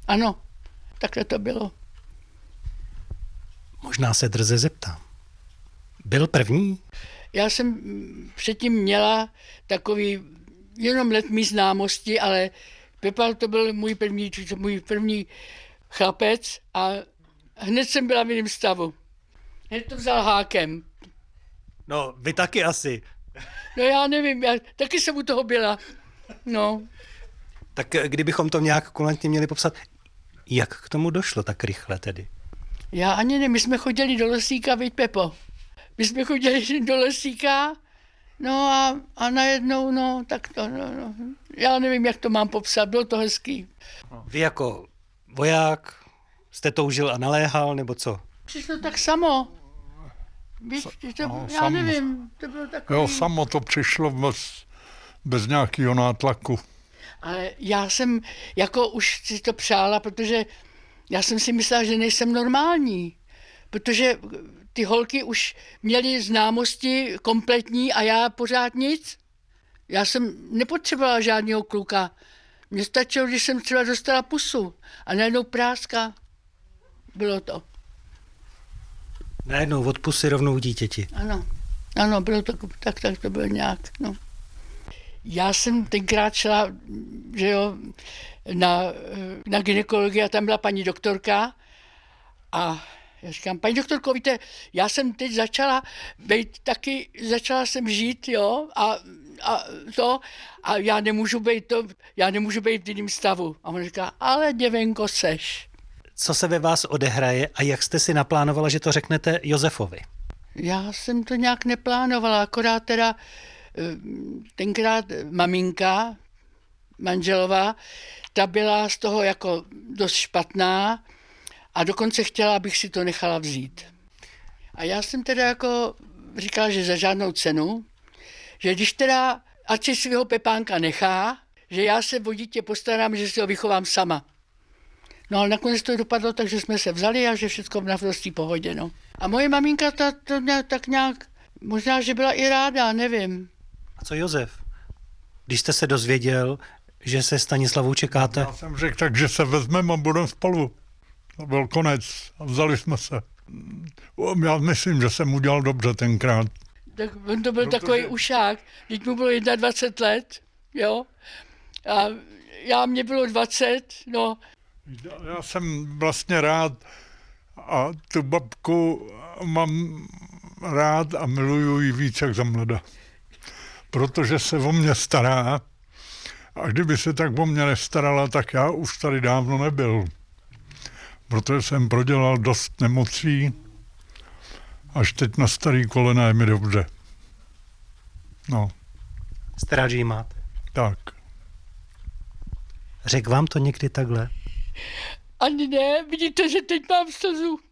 Ano, takhle to bylo. Možná se drze zeptám. Byl první? Já jsem předtím měla takový jenom letmý známosti, ale Pepa to byl můj první chlapec a hned jsem byla v jiném stavu. Hned to vzal hákem. No, vy taky asi. No já nevím, já taky jsem u toho byla. No. Tak kdybychom to nějak kulantně měli popsat, jak k tomu došlo tak rychle tedy? Já ani ne, my jsme chodili do Lesíka, viď Pepo? My jsme chodili do Lesíka, no a najednou, no, tak to, no. Já nevím, jak to mám popsat, bylo to hezký. Vy jako voják jste toužil a naléhal, nebo co? Přišlo tak samo. Víš, já nevím, to bylo takový... Jo, samo to přišlo bez nějakého nátlaku. Ale já jsem jako už si to přála, protože já jsem si myslela, že nejsem normální. Protože ty holky už měly známosti kompletní a já pořád nic. Já jsem nepotřebovala žádného kluka. Mně stačilo, když jsem třeba dostala pusu a najednou práska. Bylo to. Najednou od pusy rovnou dítěti. Ano, bylo to tak to bylo nějak, no. Já jsem tenkrát šla, že jo, na gynekologii a tam byla paní doktorka a já říkám, paní doktorko, víte, já jsem teď začala jsem žít, jo, a já nemůžu být v jiném stavu. A on říká, ale děvenko seš. Co se ve vás odehraje a jak jste si naplánovala, že to řeknete Josefovi? Já jsem to nějak neplánovala, akorát teda tenkrát maminka, manželová, ta byla z toho jako dost špatná a dokonce chtěla, abych si to nechala vzít. A já jsem teda jako říkala, že za žádnou cenu, že když teda, ať si svého Pepánka nechá, že já se o dítě postarám, že si ho vychovám sama. No ale nakonec to dopadlo tak, že jsme se vzali a že všechno v naprostý pohodě, no. A moje maminka to tak nějak, možná, že byla i ráda, nevím. A co Josef? Když jste se dozvěděl, že se Stanislavou čekáte? Já jsem řekl tak, že se vezmeme a budeme spolu. To byl konec a vzali jsme se. Já myslím, že jsem udělal dobře tenkrát. Tak on to byl takový ušák, teď mu bylo 21 let, jo. A mě bylo 20, no. Já jsem vlastně rád a tu babku mám rád a miluju ji víc jak za mlada. Protože se o mě stará a kdyby se tak o mě nestarala, tak já už tady dávno nebyl. Protože jsem prodělal dost nemocí, až teď na starý kolena je mi dobře. No. Jste rád, že ji máte? Tak. Řekl vám to někdy takhle? Ani ne, vidíte, že teď mám slzu.